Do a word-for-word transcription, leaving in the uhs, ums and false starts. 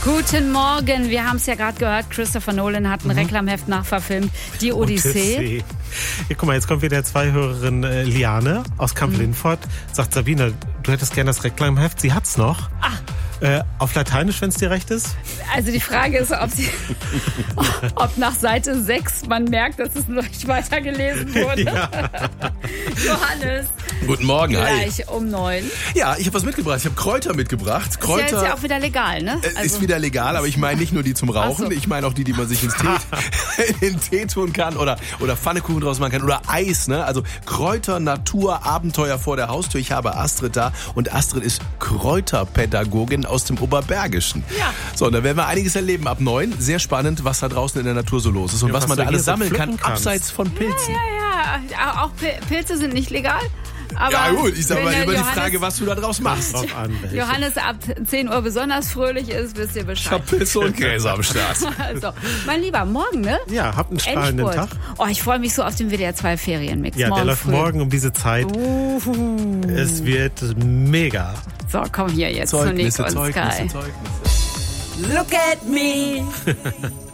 Guten Morgen, wir haben es ja gerade gehört, Christopher Nolan hat ein mhm. Reklamheft nachverfilmt, die Odyssee. Odyssee. Ja, guck mal, jetzt kommt wieder zwei Hörerin äh, Liane aus Kamp-Lindfort, sagt Sabine, du hättest gerne das Reklamheft, sie hat's noch. Ach. Äh, auf Lateinisch, wenn es dir recht ist? Also die Frage ist, ob, sie, ob nach Seite sechs man merkt, dass es noch nicht weitergelesen wurde. Ja. Johannes. Guten Morgen, hi. Gleich um neun. Ja, ich habe was mitgebracht. Ich habe Kräuter mitgebracht. Kräuter ist ja jetzt ja auch wieder legal, ne? Also ist wieder legal, aber ich meine nicht nur die zum Rauchen. So. Ich meine auch die, die man sich ins Tee, in den Tee tun kann oder, oder Pfannekuchen draus machen kann oder Eis, ne? Also Kräuter, Natur, Abenteuer vor der Haustür. Ich habe Astrid da und Astrid ist Kräuterpädagogin aus dem Oberbergischen. Ja. So, und da werden wir einiges erleben ab neun. Sehr spannend, was da draußen in der Natur so los ist und ja, was, was man da alles sammeln kann, kannst. Abseits von Pilzen. Ja, ja, ja. Auch Pilze sind nicht legal. Aber ja gut, ich sag mal immer Johannes, die Frage, was du da draus machst. An, Johannes ab zehn Uhr besonders fröhlich ist, wisst ihr Bescheid. Ich hab Pilze und Käse am Start. So, mein Lieber, morgen, ne? Ja, habt einen strahlenden Endspurt. Tag. Oh, ich freue mich so auf den W D R zwei Ferienmix. Ja, morgen der läuft früh. morgen um diese Zeit. Uhuhu. Es wird mega. So, komm hier jetzt Zeugnisse, zu Nick und Zeugnisse, Sky. Zeugnisse. Look at me.